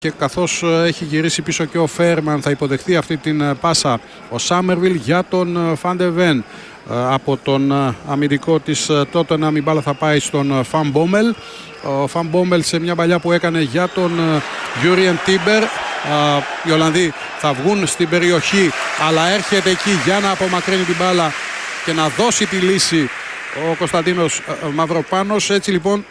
Και καθώς έχει γυρίσει πίσω και ο Φέρμαν, θα υποδεχθεί αυτή την πάσα ο Σάμερβιλ για τον Φαντεβέν. Από τον αμυντικό της Τότεναμ η μπάλα θα πάει στον Φαν Μπόμελ. Ο Φαν Μπόμελ σε μια παλιά που έκανε για τον Γιούριεν Τίμπερ. Οι Ολλανδοί θα βγουν στην περιοχή, αλλά έρχεται εκεί για να απομακρύνει την μπάλα και να δώσει τη λύση ο Κωνσταντίνος Μαυροπάνος. Έτσι λοιπόν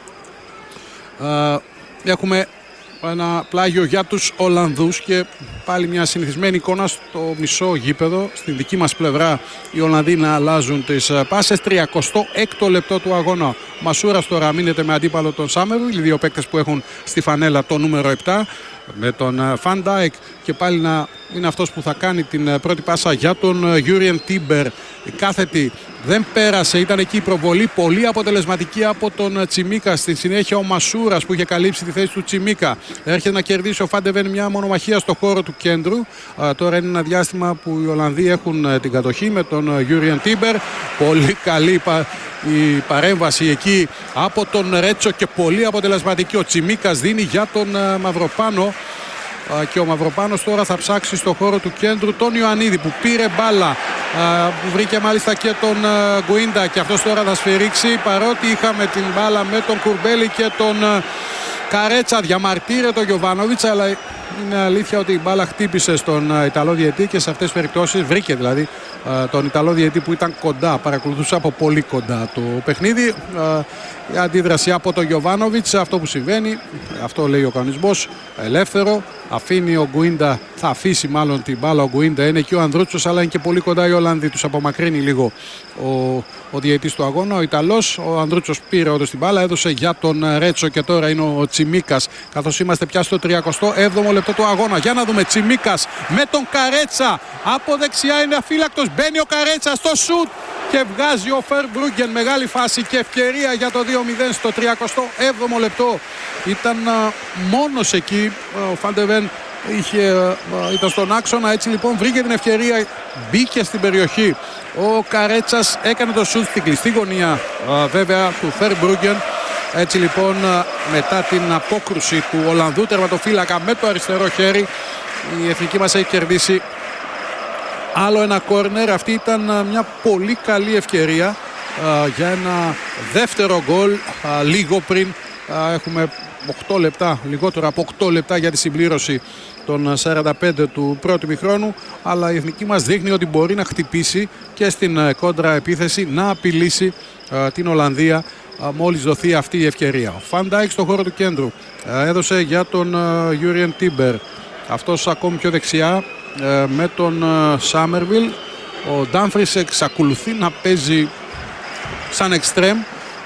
έχουμε ένα πλάγιο για τους Ολλανδούς και πάλι μια συνηθισμένη εικόνα στο μισό γήπεδο. Στην δική μας πλευρά οι Ολλανδοί να αλλάζουν τις πάσες. 36ο λεπτό του αγώνα. Ο Μασούρας τώρα μείνεται με αντίπαλο τον Σάμερβιλ, οι δύο παίκτες που έχουν στη φανέλα το νούμερο 7. Με τον Φαν Ντάικ και πάλι να είναι αυτός που θα κάνει την πρώτη πάσα για τον Γιούριεν Τίμπερ. Η κάθετη δεν πέρασε, ήταν εκεί η προβολή πολύ αποτελεσματική από τον Τσιμίκα. Στη συνέχεια ο Μασούρας που είχε καλύψει τη θέση του Τσιμίκα. Έρχεται να κερδίσει ο Φαντεβέν μια μονομαχία στο χώρο του κέντρου. Τώρα είναι ένα διάστημα που οι Ολλανδοί έχουν την κατοχή με τον Γιούριεν Τίμπερ. Πολύ καλή η παρέμβαση εκεί από τον Ρέτσο και πολύ αποτελεσματική. Ο Τσιμίκας δίνει για τον Μαυροπάνο και ο Μαυροπάνος τώρα θα ψάξει στο χώρο του κέντρου τον Ιωαννίδη που πήρε μπάλα, που βρήκε μάλιστα και τον Γκουίντα και αυτός τώρα θα σφυρίξει, παρότι είχαμε την μπάλα με τον Κουρμπέλη και τον Καρέτσα. Διαμαρτύρεται ο Γιοβάνοβιτς, αλλά είναι αλήθεια ότι η μπάλα χτύπησε στον Ιταλό διαιτή και σε αυτές τις περιπτώσεις βρήκε δηλαδή τον Ιταλό διαιτή που ήταν κοντά, παρακολουθούσε από πολύ κοντά το παιχνίδι. Η αντίδραση από τον Γιοβάνοβιτς, αυτό που συμβαίνει, αυτό λέει ο κανονισμός, ελεύθερο. Αφήνει ο Γκουίντα, θα αφήσει μάλλον την μπάλα ο Γκουίντα, είναι και ο Ανδρούτσος, αλλά είναι και πολύ κοντά οι Ολλανδοί, τους απομακρύνει λίγο ο διαιτής του αγώνα, ο Ιταλός. Ο Ανδρούτσος πήρε όντως την μπάλα, έδωσε για τον Ρέτσο και τώρα είναι ο Τσιμίκας, καθώς είμαστε πια στο 37ο λεπτό του αγώνα. Για να δούμε, Τσιμίκας με τον Καρέτσα, από δεξιά είναι αφύλακτος, μπαίνει ο Καρέτσα στο σουτ και βγάζει ο Φερμπρούγκεν. Μεγάλη φάση και ευκαιρία για το 2-0 στο 37ο λεπτό. Ήταν μόνος εκεί ο Φαντεβέν, ήταν στον άξονα, έτσι λοιπόν βρήκε την ευκαιρία, μπήκε στην περιοχή. Ο Καρέτσας έκανε το σουτ στην κλειστή γωνία βέβαια του Φερμπρούγκεν. Έτσι λοιπόν μετά την απόκρουση του Ολλανδού τερματοφύλακα με το αριστερό χέρι, η εθνική μας έχει κερδίσει άλλο ένα κόρνερ. Αυτή ήταν μια πολύ καλή ευκαιρία για ένα δεύτερο γκολ λίγο πριν. Έχουμε 8 λεπτά, λιγότερο από 8 λεπτά για τη συμπλήρωση των 45 του πρώτου ημιχρόνου, αλλά η εθνική μας δείχνει ότι μπορεί να χτυπήσει και στην κόντρα επίθεση, να απειλήσει την Ολλανδία μόλις δοθεί αυτή η ευκαιρία. Ο Φαν Ντάικ στο χώρο του κέντρου έδωσε για τον Γιούριεν Τίμπερ, αυτός ακόμη πιο δεξιά με τον Σάμερβιλ. Ο Ντάμφρις εξακολουθεί να παίζει σαν εξτρέμ,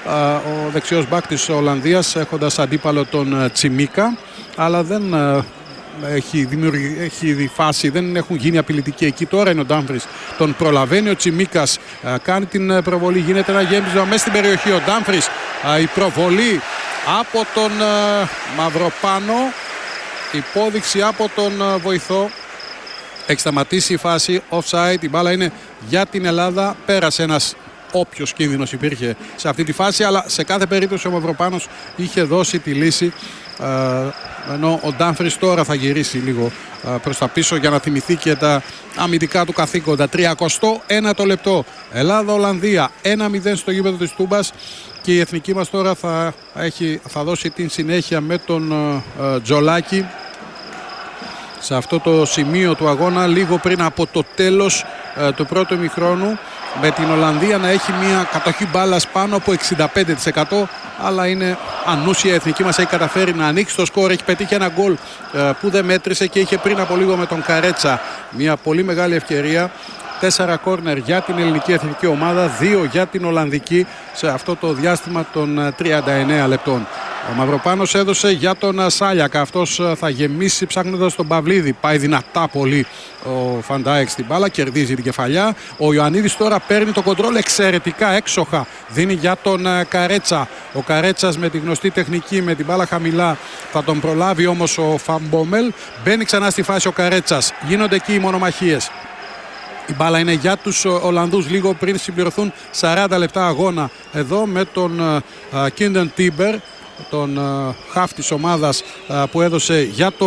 ο δεξιός μπακ της Ολλανδίας, έχοντας αντίπαλο τον Τσιμίκα, αλλά δεν έχει δει φάση, δεν έχουν γίνει απειλητικοί εκεί. Τώρα είναι ο Ντάμφρις, τον προλαβαίνει ο Τσιμίκας, κάνει την προβολή, γίνεται ένα γέμισμα μέσα στην περιοχή. Ο Ντάμφρις, η προβολή από τον Μαυροπάνο, υπόδειξη από τον βοηθό. Έχει σταματήσει η φάση, offside, η μπάλα είναι για την Ελλάδα. Πέρασε ένας, όποιος κίνδυνος υπήρχε σε αυτή τη φάση, αλλά σε κάθε περίπτωση ο Μαυροπάνος είχε δώσει τη λύση, ενώ ο Ντάμφρις τώρα θα γυρίσει λίγο προς τα πίσω για να θυμηθεί και τα αμυντικά του καθήκοντα. 31ο λεπτό, Ελλάδα-Ολλανδία 1-0 στο γήπεδο της Τούμπας και η εθνική μας τώρα θα δώσει την συνέχεια με τον Τζολάκη σε αυτό το σημείο του αγώνα, λίγο πριν από το τέλος του πρώτου ημιχρόνου, με την Ολλανδία να έχει μια κατοχή μπάλας πάνω από 65%, αλλά είναι ανούσια. Η εθνική μας έχει καταφέρει να ανοίξει το σκορ, έχει πετύχει ένα γκολ που δεν μέτρησε και είχε πριν από λίγο με τον Καρέτσα μια πολύ μεγάλη ευκαιρία. 4 κόρνερ για την ελληνική εθνική ομάδα, 2 για την Ολλανδική σε αυτό το διάστημα των 39 λεπτών. Ο Μαυροπάνος έδωσε για τον Σάλιακα, αυτός θα γεμίσει ψάχνοντας τον Παυλίδη. Πάει δυνατά πολύ ο Φαν Ντάικ στην μπάλα, κερδίζει την κεφαλιά. Ο Ιωαννίδης τώρα παίρνει το κοντρόλ εξαιρετικά, έξοχα, δίνει για τον Καρέτσα. Ο Καρέτσας με τη γνωστή τεχνική, με την μπάλα χαμηλά, θα τον προλάβει όμως ο Φαν Μπόμελ. Μπαίνει ξανά στη φάση ο Καρέτσας, γίνονται εκεί οι μονομαχίες. Η μπάλα είναι για τους Ολλανδούς λίγο πριν συμπληρωθούν 40 λεπτά αγώνα. Εδώ με τον Κίντεν Τίμπερ, τον χαφ της ομάδας, που έδωσε για τον